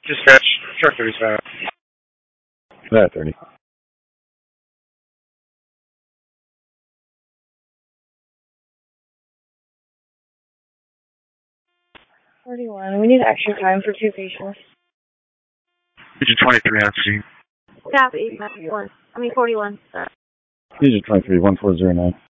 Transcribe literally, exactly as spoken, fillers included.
Dispatch, truck thirty-five. That thirty. forty-one. We need extra time for two patients. Region twenty-three on scene. Staff eight ninety-one. I mean forty-one. Sorry. Region twenty-three, one four zero nine.